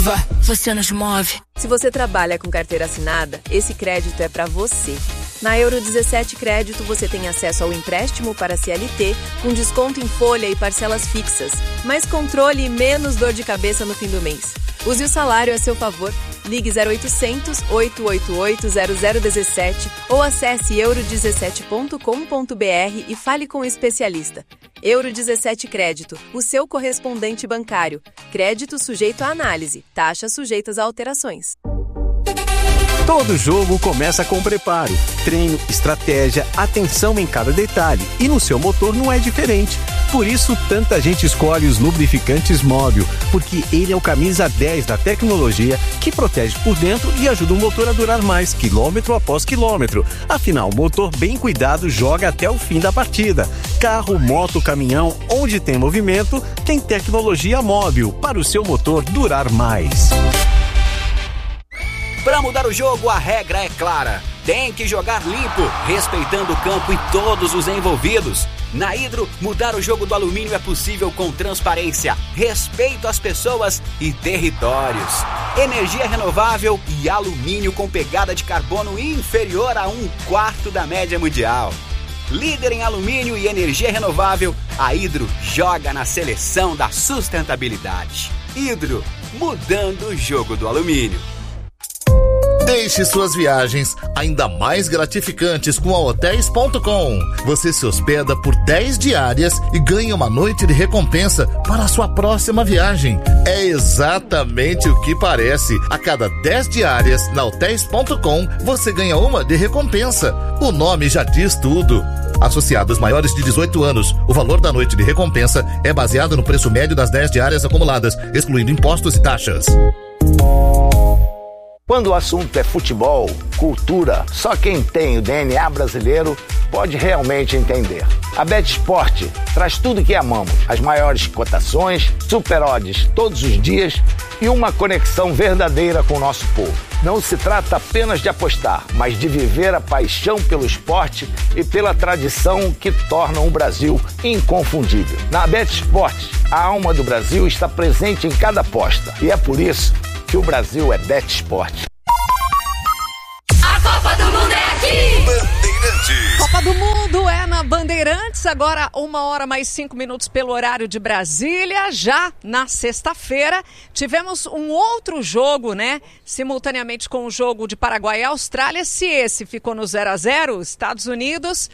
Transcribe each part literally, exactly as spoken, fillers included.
Nova, você nos move. Se você trabalha com carteira assinada, esse crédito é para você. Na Euro dezessete Crédito, você tem acesso ao empréstimo para C L T, com desconto em folha e parcelas fixas, mais controle e menos dor de cabeça no fim do mês. Use o salário a seu favor. Ligue zero oitocentos, oito oito oito, zero zero um sete ou acesse euro dezessete ponto com ponto b r e fale com o especialista. Euro dezessete Crédito, o seu correspondente bancário. Crédito sujeito à análise. Taxas sujeitas a alterações. Todo jogo começa com preparo, treino, estratégia, atenção em cada detalhe. E no seu motor não é diferente. Por isso, tanta gente escolhe os lubrificantes Móbil, porque ele é o camisa dez da tecnologia que protege por dentro e ajuda o motor a durar mais, quilômetro após quilômetro. Afinal, o motor bem cuidado joga até o fim da partida. Carro, moto, caminhão, onde tem movimento, tem tecnologia Móbil para o seu motor durar mais. Para mudar o jogo, a regra é clara. Tem que jogar limpo, respeitando o campo e todos os envolvidos. Na Hidro, mudar o jogo do alumínio é possível com transparência, respeito às pessoas e territórios. Energia renovável e alumínio com pegada de carbono inferior a um quarto da média mundial. Líder em alumínio e energia renovável, a Hidro joga na seleção da sustentabilidade. Hidro, mudando o jogo do alumínio. Deixe suas viagens ainda mais gratificantes com a hotéis ponto com. Você se hospeda por dez diárias e ganha uma noite de recompensa para a sua próxima viagem. É exatamente o que parece. A cada dez diárias na hotéis ponto com, você ganha uma de recompensa. O nome já diz tudo. Associados maiores de dezoito anos, o valor da noite de recompensa é baseado no preço médio das dez diárias acumuladas, excluindo impostos e taxas. Quando o assunto é futebol, cultura, só quem tem o D N A brasileiro pode realmente entender. A BetSport traz tudo que amamos, as maiores cotações, super odds todos os dias e uma conexão verdadeira com o nosso povo. Não se trata apenas de apostar, mas de viver a paixão pelo esporte e pela tradição que tornam o Brasil inconfundível. Na BetSport, a alma do Brasil está presente em cada aposta e é por isso que o Brasil é BetSport. A Copa do Mundo é aqui! Bandeirantes. Copa do Mundo é na Bandeirantes, agora uma hora mais cinco minutos pelo horário de Brasília. Já na sexta-feira tivemos um outro jogo, né? Simultaneamente com o jogo de Paraguai e Austrália. Se esse ficou no zero a zero, Estados Unidos...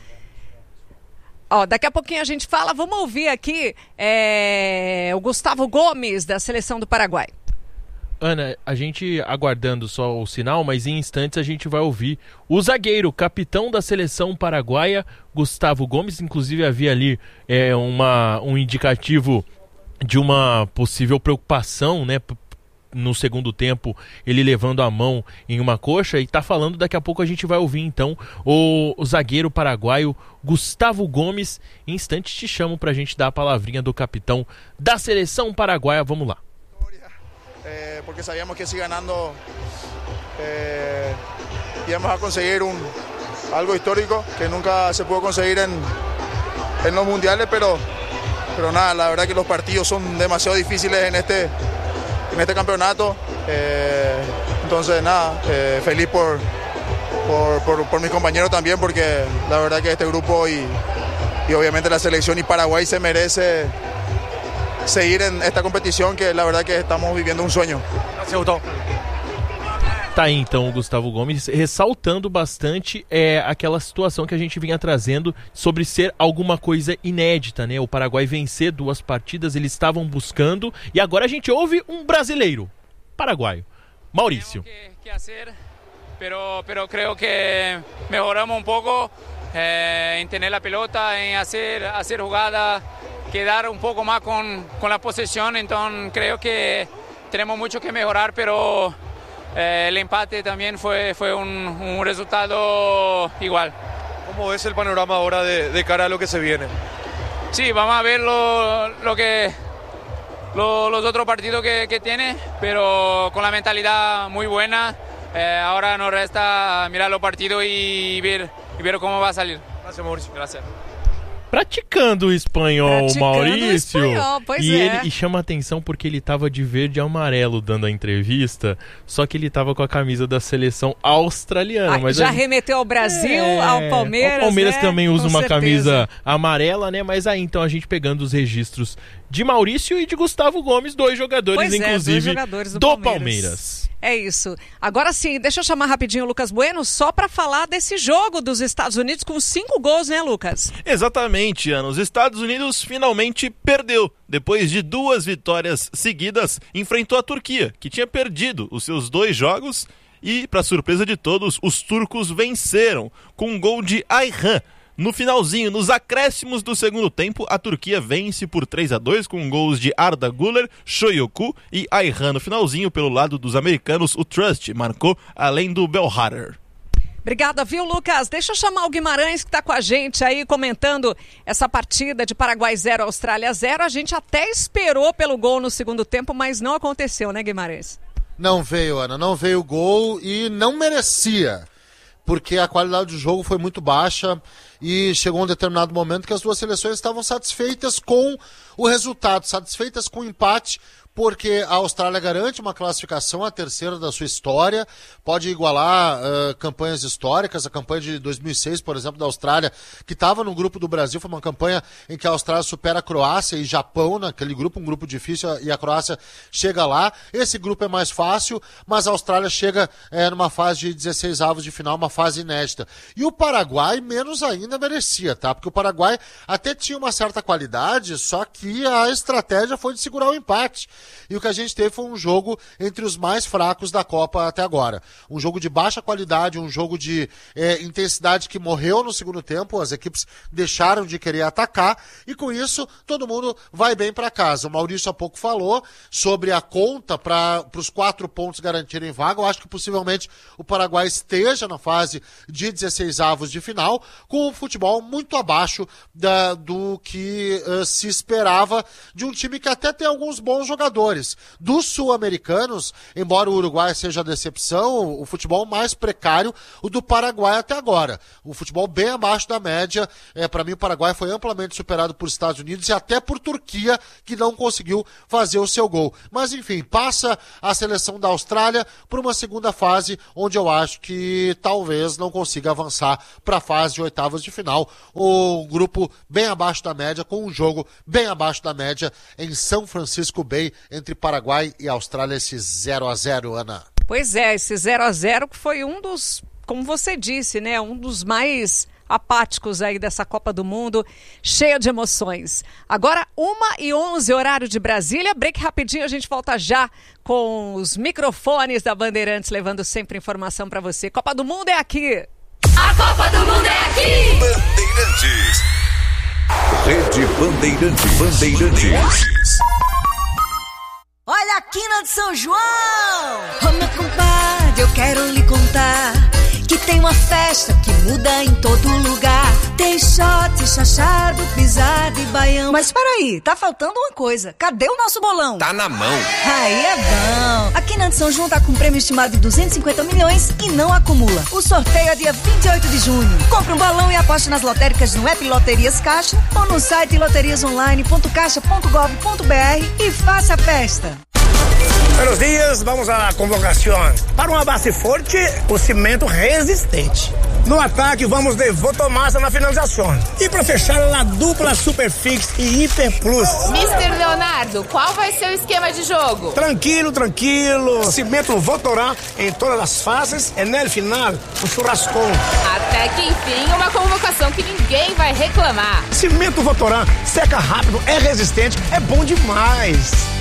Ó, daqui a pouquinho a gente fala, vamos ouvir aqui é, o Gustavo Gomes, da seleção do Paraguai. Ana, a gente aguardando só o sinal, mas em instantes a gente vai ouvir o zagueiro, capitão da seleção paraguaia, Gustavo Gomes. Inclusive havia ali é, uma, um indicativo de uma possível preocupação, né? No segundo tempo, ele levando a mão em uma coxa, e tá falando, daqui a pouco a gente vai ouvir então o, o zagueiro paraguaio Gustavo Gomes. Em instantes te chamo pra gente dar a palavrinha do capitão da seleção paraguaia. Vamos lá. Eh, porque sabíamos que si ganando eh, íbamos a conseguir un, algo histórico que nunca se pudo conseguir en, en los mundiales, pero, pero nada, la verdad que los partidos son demasiado difíciles en este, en este campeonato, eh, entonces nada, eh, feliz por, por, por, por mis compañeros también, porque la verdad que este grupo y, y obviamente la selección y Paraguay se merece seguir en esta competición, que la verdad que estamos viviendo un sueño. Gracias, Gustavo. Tá aí então o Gustavo Gomes ressaltando bastante é, aquela situação que a gente vinha trazendo sobre ser alguma coisa inédita, né? O Paraguai vencer duas partidas, eles estavam buscando, e agora a gente ouve um brasileiro paraguaio, Maurício. Que, que hacer, pero, pero creo que mejoramos un poco eh, en tener la pelota, en hacer, hacer jugada, quedar un poco más con, con la posesión, entonces creo que tenemos mucho que mejorar, pero eh, el empate también fue, fue un, un resultado igual. ¿Cómo ves el panorama ahora de, de cara a lo que se viene? Sí, vamos a ver lo, lo que, lo, los otros partidos que, que tiene, pero con la mentalidad muy buena. Eh, ahora nos resta mirar los partidos y ver, y ver cómo va a salir. Gracias, Mauricio. Gracias. praticando o espanhol, praticando Maurício. O espanhol, pois e, é. ele, e chama atenção porque ele tava de verde e amarelo dando a entrevista, só que ele tava com a camisa da seleção australiana. Ah, mas já a... remeteu ao Brasil, é... ao Palmeiras. O Palmeiras né? também usa com uma certeza. camisa amarela, né? Mas aí então a gente pegando os registros de Maurício e de Gustavo Gomes, dois jogadores, pois inclusive, é, dois jogadores do, do Palmeiras. Palmeiras. É isso. Agora sim, deixa eu chamar rapidinho o Lucas Bueno só para falar desse jogo dos Estados Unidos com cinco gols, né, Lucas? Exatamente, Ana. Os Estados Unidos finalmente perdeu. Depois de duas vitórias seguidas, enfrentou a Turquia, que tinha perdido os seus dois jogos e, para surpresa de todos, os turcos venceram com um gol de Ayhan. No finalzinho, nos acréscimos do segundo tempo, a Turquia vence por três a dois com gols de Arda Güler, Shoyoku e Ayhan. No finalzinho, pelo lado dos americanos, o Trust marcou, além do Belhader. Obrigada, viu, Lucas? Deixa eu chamar o Guimarães, que está com a gente aí, comentando essa partida de Paraguai zero, Austrália zero. A gente até esperou pelo gol no segundo tempo, mas não aconteceu, né, Guimarães? Não veio, Ana, não veio o gol e não merecia, porque a qualidade do jogo foi muito baixa e chegou um determinado momento que as duas seleções estavam satisfeitas com o resultado, satisfeitas com o empate, porque a Austrália garante uma classificação, a terceira da sua história, pode igualar uh, campanhas históricas. A campanha de dois mil e seis, por exemplo, da Austrália, que estava no grupo do Brasil, foi uma campanha em que a Austrália supera a Croácia e Japão naquele grupo, um grupo difícil, e a Croácia chega lá. Esse grupo é mais fácil, mas a Austrália chega é, numa fase de dezesseis avos de final, uma fase inédita. E o Paraguai menos ainda merecia, tá? Porque o Paraguai até tinha uma certa qualidade, só que a estratégia foi de segurar o empate. E o que a gente teve foi um jogo entre os mais fracos da Copa até agora. Um jogo de baixa qualidade, um jogo de é, intensidade que morreu no segundo tempo, as equipes deixaram de querer atacar e com isso todo mundo vai bem para casa. O Maurício há pouco falou sobre a conta para os quatro pontos garantirem vaga. Eu acho que possivelmente o Paraguai esteja na fase de dezesseis avos de final, com o futebol muito abaixo da, do que uh, se esperava de um time que até tem alguns bons jogadores. Dos sul-americanos, embora o Uruguai seja a decepção, o futebol mais precário, o do Paraguai até agora. Um futebol bem abaixo da média. É, para mim, o Paraguai foi amplamente superado por Estados Unidos e até por Turquia, que não conseguiu fazer o seu gol. Mas, enfim, passa a seleção da Austrália para uma segunda fase, onde eu acho que talvez não consiga avançar para a fase de oitavas de final. Um grupo bem abaixo da média, com um jogo bem abaixo da média em São Francisco Bay, entre Paraguai e Austrália, esse zero a zero, Ana. Pois é, esse zero a zero que foi um dos, como você disse, né, um dos mais apáticos aí dessa Copa do Mundo, cheia de emoções. Agora, uma e onze, horário de Brasília. Break rapidinho, a gente volta já com os microfones da Bandeirantes, levando sempre informação para você. Copa do Mundo é aqui! A Copa do Mundo é aqui! Bandeirantes. Rede Bandeirantes. Bandeirantes. Olha a quina de São João! Ô meu compadre, eu quero lhe contar que tem uma festa que muda em todo lugar. Tem shot, chachado, pisado e baião. Mas peraí, tá faltando uma coisa. Cadê o nosso bolão? Tá na mão. Aí é bom. A Quina de São João tá com um prêmio estimado de duzentos e cinquenta milhões e não acumula. O sorteio é dia vinte e oito de junho. Compre um bolão e aposte nas lotéricas no app Loterias Caixa ou no site loterias online ponto caixa ponto gov ponto br e faça a festa. Buenos dias, vamos à convocação. Para uma base forte, o cimento resistente. No ataque, vamos de Votomassa na finalização. E para fechar, a dupla Superfix e Hiper Plus. mister Leonardo, qual vai ser o esquema de jogo? Tranquilo, tranquilo. Cimento Votorá em todas as fases e no final, o churrascão. Até que enfim, uma convocação que ninguém vai reclamar. Cimento Votorá seca rápido, é resistente, é bom demais.